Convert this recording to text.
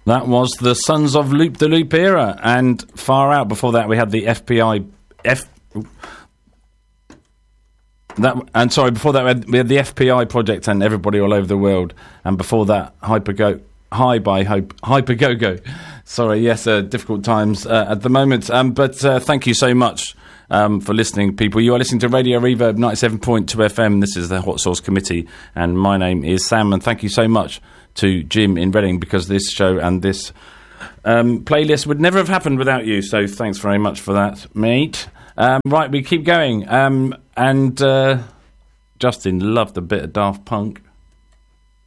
That was the Sons of Loop the Loop era, and Far Out. Before that, we had the FPI. Before that, we had the FPI project and Everybody All Over the World, and before that, Hypergo-Go. Sorry, yes, difficult times at the moment, but thank you so much for listening, people. You are listening to Radio Reverb 97.2 FM. This is the Hot Sauce Committee, and my name is Sam, and thank you so much to Jim in Reading, because this show and this playlist would never have happened without you, so thanks very much for that, mate. Right, we keep going, and Justin loved a bit of Daft Punk.